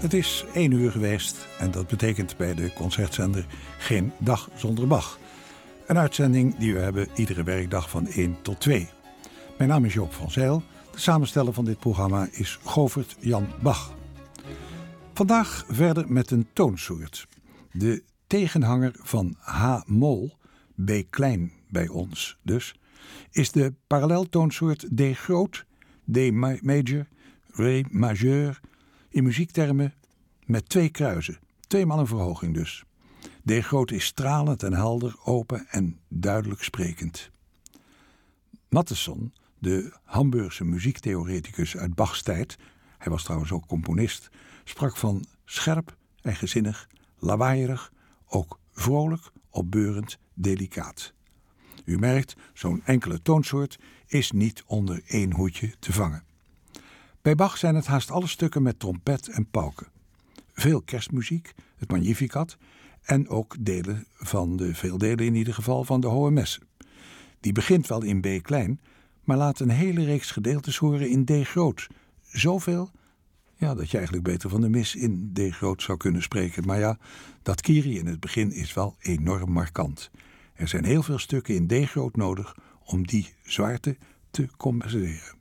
Het is 1 uur geweest en dat betekent bij de concertzender geen dag zonder Bach. Een uitzending die we hebben iedere werkdag van 1 tot 2. Mijn naam is Joop van Zijl. De samensteller van dit programma is Govert Jan Bach. Vandaag verder met een toonsoort. De tegenhanger van H-mol, B klein bij ons dus, is de paralleltoonsoort D groot, D major, Ré majeur, in muziektermen met 2 kruisen, 2 maal een verhoging dus. D groot is stralend en helder, open en duidelijk sprekend. Mattheson, de Hamburgse muziektheoreticus uit Bachs tijd, hij was trouwens ook componist, sprak van scherp, eigenzinnig, lawaaierig, ook vrolijk, opbeurend, delicaat. U merkt, zo'n enkele toonsoort is niet onder 1 hoedje te vangen. Bij Bach zijn het haast alle stukken met trompet en pauken. Veel kerstmuziek, het Magnificat en ook veel delen in ieder geval van de Hohe Messe. Die begint wel in B klein, maar laat een hele reeks gedeeltes horen in D groot. Zoveel, dat je eigenlijk beter van de mis in D groot zou kunnen spreken. Maar ja, dat Kyrie in het begin is wel enorm markant. Er zijn heel veel stukken in D groot nodig om die zwaarte te compenseren.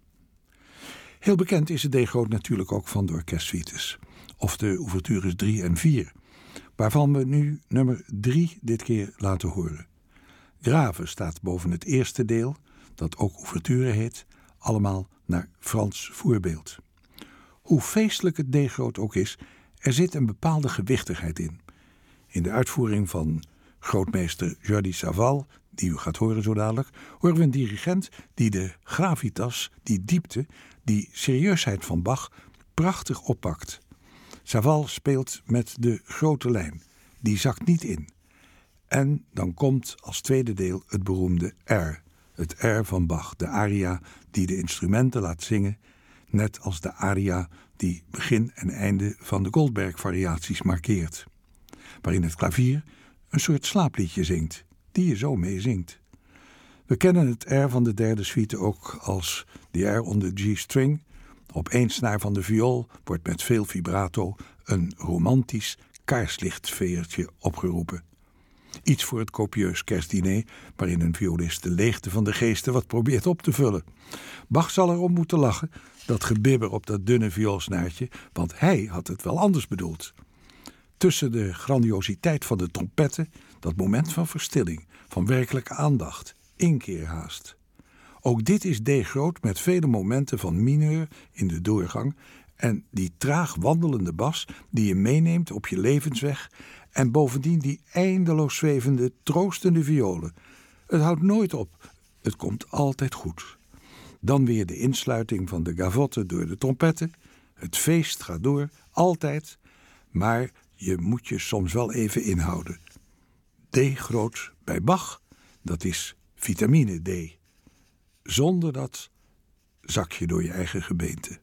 Heel bekend is het D groot natuurlijk ook van de orkestsuites, of de ouvertures 3 en 4, waarvan we nu nummer 3 dit keer laten horen. Grave staat boven het eerste deel, dat ook ouverture heet, allemaal naar Frans voorbeeld. Hoe feestelijk het D groot ook is, er zit een bepaalde gewichtigheid in. In de uitvoering van grootmeester Jordi Savall, die u gaat horen zo dadelijk, horen we een dirigent die de gravitas, die diepte, die serieusheid van Bach prachtig oppakt. Savall speelt met de grote lijn, die zakt niet in. En dan komt als tweede deel het beroemde R, het R van Bach, de aria die de instrumenten laat zingen, net als de aria die begin en einde van de Goldberg-variaties markeert, waarin het klavier een soort slaapliedje zingt, die je zo mee zingt. We kennen het R van de derde suite ook als de R on the G-string. Op 1 snaar van de viool wordt met veel vibrato een romantisch kaarslichtsfeertje opgeroepen. Iets voor het copieus kerstdiner, waarin een violist de leegte van de geesten wat probeert op te vullen. Bach zal erom moeten lachen, dat gebibber op dat dunne vioolsnaartje, want hij had het wel anders bedoeld. Tussen de grandiositeit van de trompetten, dat moment van verstilling, van werkelijke aandacht, inkeer haast. Ook dit is D groot met vele momenten van mineur in de doorgang en die traag wandelende bas die je meeneemt op je levensweg en bovendien die eindeloos zwevende, troostende violen. Het houdt nooit op, het komt altijd goed. Dan weer de insluiting van de gavotte door de trompetten. Het feest gaat door, altijd, maar je moet je soms wel even inhouden. D groot bij Bach, dat is vitamine D. Zonder dat zak je door je eigen gebeente.